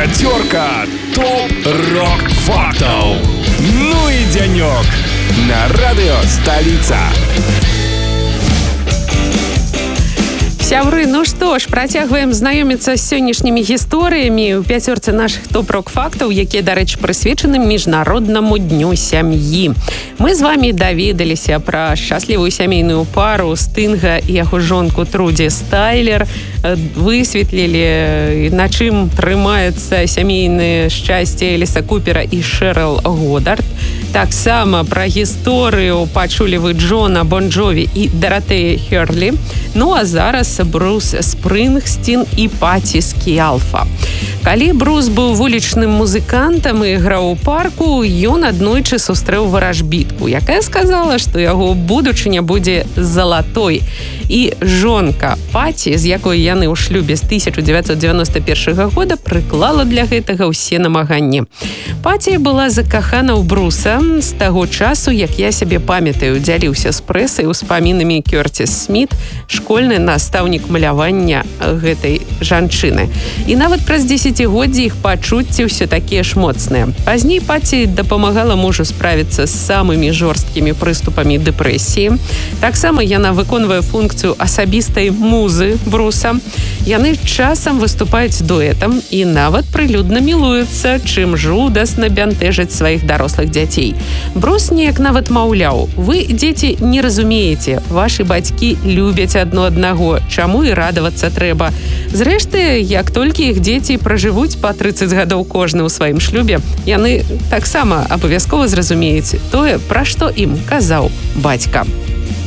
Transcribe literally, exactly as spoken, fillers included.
Пятерка топ-рок фактов. Ну и денек на радио «Столица». Сябры, ну што ж, працягваем знаёміцца з сённяшнімі гісторыямі ў пяцёрцы нашых топ-рок фактаў, якія, дарэчы, прысвечаны міжнароднаму дню сям'і. Мы з вамі даведаліся пра шчаслівую сямейную пару Стынга і яго жонку Труді Стайлер, высветлілі, на чым трымаецца сямейнае шчасце Эліса Купера і Шэрыл Годард. Таксама пра гісторыю пачулі вы Джона Бон Джові і Даратэя Хёрлі. Ну а зараз Брус Спрынгстін і Паці Скіялфа. Калі Брус быў вулічным музыкантам і іграў у парку, ён аднойчы сустрэў варажбітку, якая сказала, што яго будучыня будзе залатой. І жонка Паці, з якой яны ў шлюбе з тысяча дзевяцьсот дзевяноста першага года, прыклала для гэтага ўсе намаганні. Паці была закахана ў Бруса з таго часу, як я сябе памятаю, дзяліўся з прэсай успамінамі Кёрціс Сміт, школьны настаўнік малявання гэтай жанчыны. І нават праз дзесяцігоддзі іх пачуцці ўсё такія ж моцныя. Пазней Паці дапамагала мужу справіцца з самымі жорсткімі прыступамі дэпрэсіі. Таксама яна выконвае функцыю асабістай музы Бруса. Яны часам выступаюць дуэтам і нават прылюдна мілуюцца, чым жудасна бянтэжаць сваіх дарослых дзяцей. Брус неяк нават маўляў: вы, дзеці, не разумееце, вашы бацькі любяць адно аднаго, чаму і радавацца трэба. Зрэшты, як толькі іх дзеці пражывуць па трыццаць гадоў кожны ў сваім шлюбе, яны таксама абавязкова зразумеюць тое, пра што ім казаў бацька.